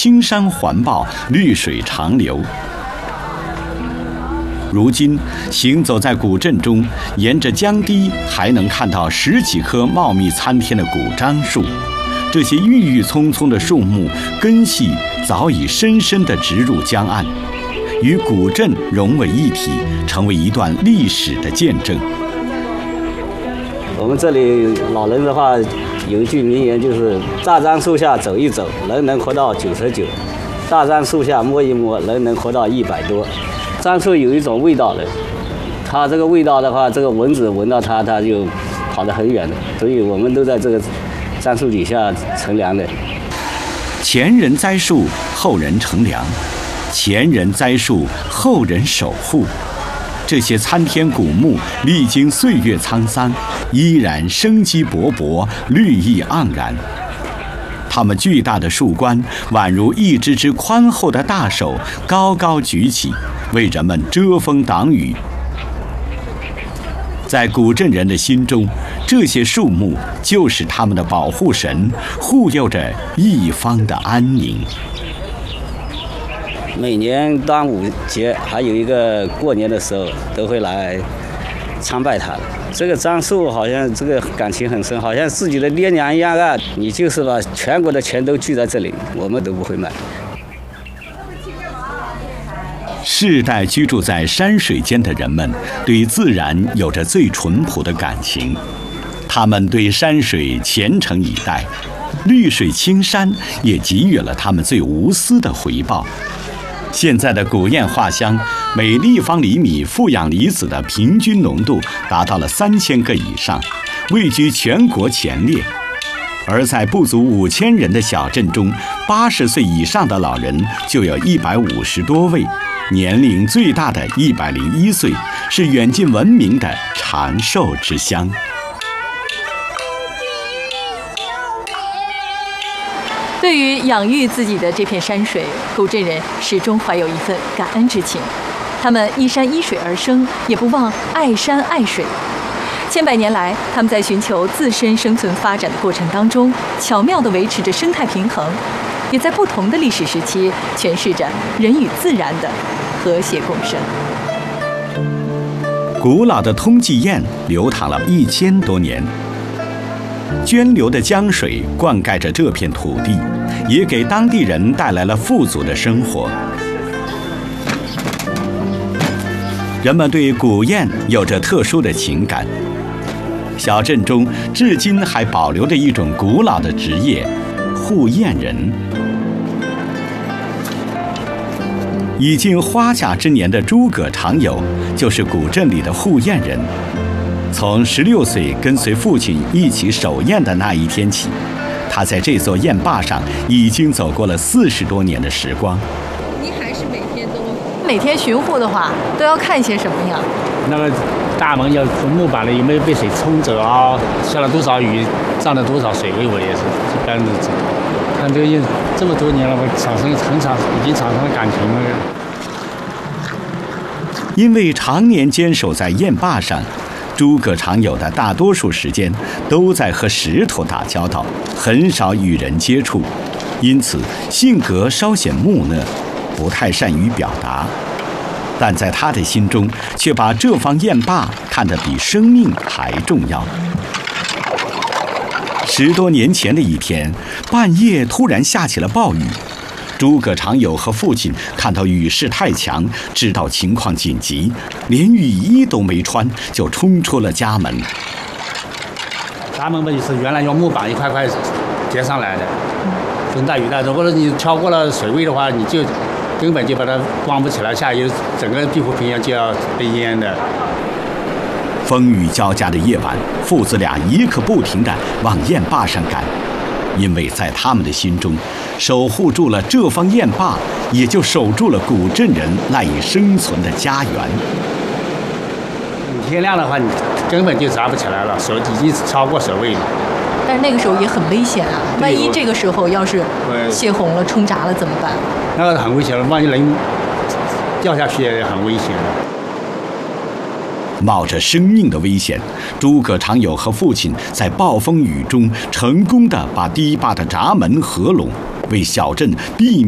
青山环抱，绿水长流。如今行走在古镇中，沿着江堤还能看到10几棵茂密参天的古樟树。这些郁郁葱葱的树木根系早已深深地植入江岸，与古镇融为一体，成为一段历史的见证。 我们这里老人的话有一句名言，就是大樟树下走一走，人能活到99；大樟树下摸一摸，人能活到100多。樟树有一种味道的，它这个味道的话，这个蚊子闻到它就跑得很远的，所以我们都在这个樟树底下乘凉的。 前人栽树，后人乘凉；前人栽树，后人守护。这些参天古木历经岁月沧桑，依然生机勃勃，绿意盎然。它们巨大的树冠宛如一只只宽厚的大手，高高举起，为人们遮风挡雨。在古镇人的心中，这些树木就是他们的保护神，护佑着一方的安宁。 每年端午节还有一个过年的时候，都会来参拜它。这个樟树好像这个感情很深，好像自己的爹娘一样啊！你就是把全国的钱都聚在这里，我们都不会卖。 世代居住在山水间的人们，对自然有着最淳朴的感情，他们对山水虔诚以待，绿水青山也给予了他们最无私的回报。现在的古堰画乡，每立方厘米负氧离子的平均浓度达到了3000个以上，位居全国前列。而在不足5000人的小镇中，80岁以上的老人就有150多位，年龄最大的101岁，是远近闻名的长寿之乡。 对于养育自己的这片山水，古镇人始终怀有一份感恩之情。他们依山依水而生，也不忘爱山爱水。千百年来，他们在寻求自身生存发展的过程当中，巧妙地维持着生态平衡，也在不同的历史时期诠释着人与自然的和谐共生。 古老的通济堰流淌了1000多年。涓流的江水灌溉着这片土地，也给当地人带来了富足的生活。人们对古堰有着特殊的情感。小镇中至今还保留着一种古老的职业——护堰人。已经花甲之年的诸葛长友，就是古镇里的护堰人。从16岁跟随父亲一起守堰的那一天起，他在这座堰坝上已经走过了40多年的时光。 你还是每天巡护的话，都要看些什么呀？ 那个大门要木板的有没有被水冲走啊？下了多少雨，涨了多少水位，我也是一般的。看这个堰这么多年了，我已经产生了感情了。 因为常年坚守在堰坝上，诸葛长友的大多数时间都在和石头打交道，很少与人接触，因此性格稍显木讷，不太善于表达。但在他的心中，却把这方堰坝看得比生命还重要。10多年前的一天，半夜突然下起了暴雨。诸葛长友和父亲看到雨势太强，知道情况紧急，连雨衣都没穿，就冲出了家门。 咱们不就是原来用木板一块块叠上来的，风大雨大，如果说你超过了水位的话，你就根本就把它光不起来，下游整个碧湖平原就要被淹的。 风雨交加的夜晚，父子俩一刻不停地往堰坝上赶，因为在他们的心中，守护住了这方堰坝，也就守住了古镇人赖以生存的家园。 天亮的话，你根本就扎不起来了，手已经超过水位了。 但是那个时候也很危险啊！万一这个时候要是泄洪了、冲闸了怎么办？ 那个很危险了，万一人掉下去也很危险的。 冒着生命的危险，诸葛长友和父亲在暴风雨中成功地把堤坝的闸门合拢，为小镇避免